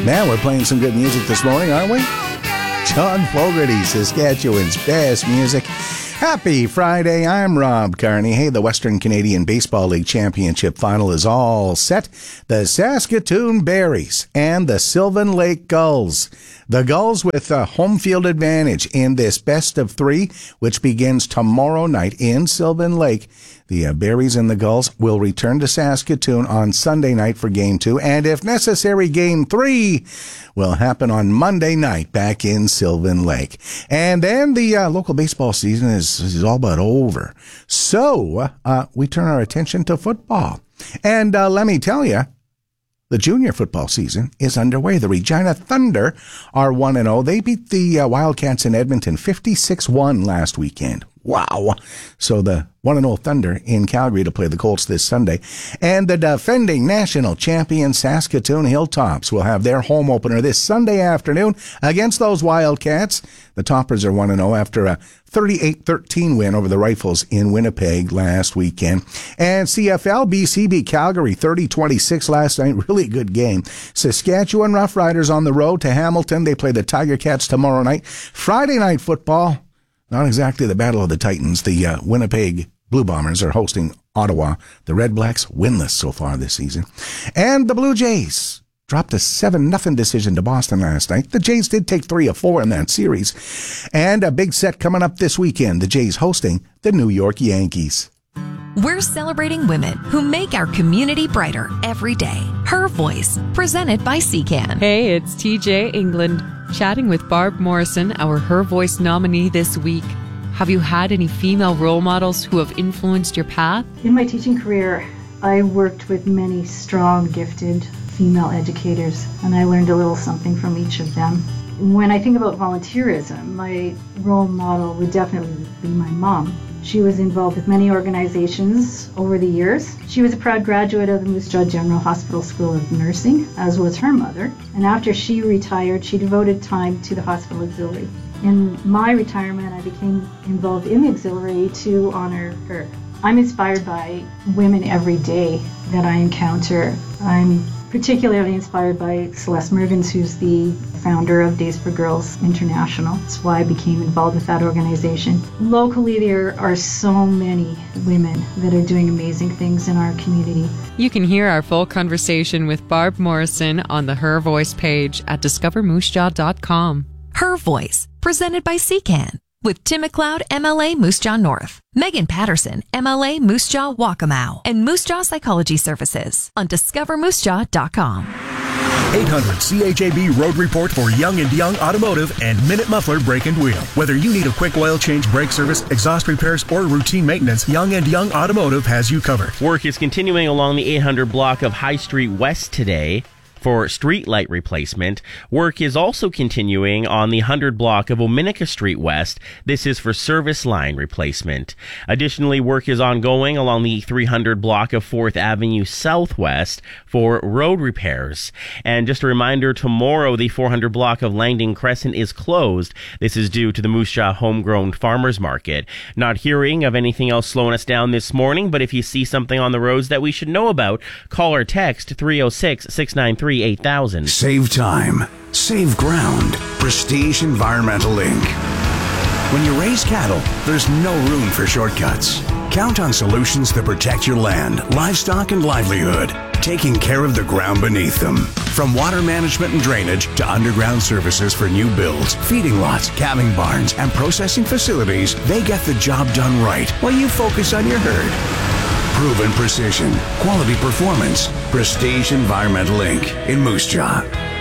Man, we're playing some good music this morning, aren't we? John Fogerty, Saskatchewan's best music. Happy Friday, I'm Rob Carney. Hey, the Western Canadian Baseball League Championship Final is all set. The Saskatoon Berries and the Sylvan Lake Gulls. The Gulls with a home field advantage in this best of three, which begins tomorrow night in Sylvan Lake. The Berries and the Gulls will return to Saskatoon on Sunday night for Game 2, and if necessary, Game 3 will happen on Monday night back in Sylvan Lake. And then the local baseball season is all but over. So we turn our attention to football. And let me tell you, the junior football season is underway. The Regina Thunder are 1-0. They beat the Wildcats in Edmonton 56-1 last weekend. Wow. So the 1-0 Thunder in Calgary to play the Colts this Sunday. And the defending national champion Saskatoon Hilltops will have their home opener this Sunday afternoon against those Wildcats. The Toppers are 1-0 after a 38-13 win over the Rifles in Winnipeg last weekend. And CFL, BC beat Calgary 30-26 last night. Really good game. Saskatchewan Roughriders on the road to Hamilton. They play the Tiger Cats tomorrow night. Friday night football. Not exactly the Battle of the Titans. The Winnipeg Blue Bombers are hosting Ottawa. The Red Blacks winless so far this season. And the Blue Jays dropped a 7-0 decision to Boston last night. The Jays did take 3 of 4 in that series. And a big set coming up this weekend. The Jays hosting the New York Yankees. We're celebrating women who make our community brighter every day. Her Voice, presented by CCAN. Hey, it's TJ England, chatting with Barb Morrison, our Her Voice nominee this week. Have you had any female role models who have influenced your path? In my teaching career, I worked with many strong, gifted female educators, and I learned a little something from each of them. When I think about volunteerism, my role model would definitely be my mom. She was involved with many organizations over the years. She was a proud graduate of the Moose Jaw General Hospital School of Nursing, as was her mother. And after she retired, she devoted time to the hospital auxiliary. In my retirement, I became involved in the auxiliary to honor her. I'm inspired by women every day that I encounter. I'm particularly inspired by Celeste Mergens, who's the founder of Days for Girls International. That's why I became involved with that organization. Locally, there are so many women that are doing amazing things in our community. You can hear our full conversation with Barb Morrison on the Her Voice page at discovermoosejaw.com. Her Voice, presented by CCAN. With Tim McLeod, MLA Moose Jaw North, Megan Patterson, MLA Moose Jaw Waccamaw, and Moose Jaw Psychology Services on discovermoosejaw.com. 800 CHAB Road Report for Young and Young Automotive and Minute Muffler Brake and Wheel. Whether you need a quick oil change, brake service, exhaust repairs, or routine maintenance, Young and Young Automotive has you covered. Work is continuing along the 800 block of High Street West today for street light replacement. Work is also continuing on the 100 block of Ominica Street West. This is for service line replacement. Additionally, work is ongoing along the 300 block of 4th Avenue Southwest for road repairs. And just a reminder, tomorrow the 400 block of Langdon Crescent is closed. This is due to the Moose Jaw Homegrown Farmers Market. Not hearing of anything else slowing us down this morning, but if you see something on the roads that we should know about, call or text 306-693-8000. Save time. Save ground. Prestige Environmental Inc. When you raise cattle, there's no room for shortcuts. Count on solutions that protect your land, livestock, and livelihood, taking care of the ground beneath them. From water management and drainage to underground services for new builds, feeding lots, calving barns, and processing facilities, they get the job done right while you focus on your herd. Proven precision, quality performance. Prestige Environmental Inc. in Moose Jaw.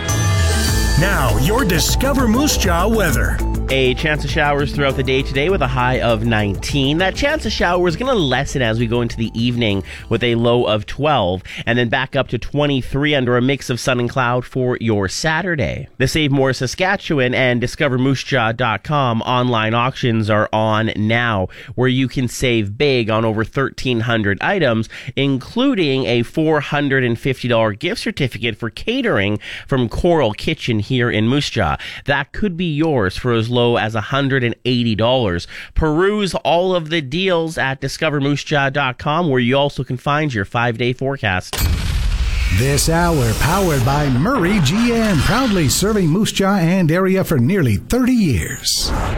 Now, your Discover Moose Jaw weather. A chance of showers throughout the day today with a high of 19. That chance of shower is going to lessen as we go into the evening with a low of 12, and then back up to 23 under a mix of sun and cloud for your Saturday. The Save More Saskatchewan and DiscoverMooseJaw.com online auctions are on now, where you can save big on over 1,300 items, including a $450 gift certificate for catering from Coral Kitchen here in Moose Jaw. That could be yours for as low as $180. Peruse all of the deals at discovermoosejaw.com, where you also can find your 5-day forecast. This hour powered by Murray GM, proudly serving Moose Jaw and area for nearly 30 years.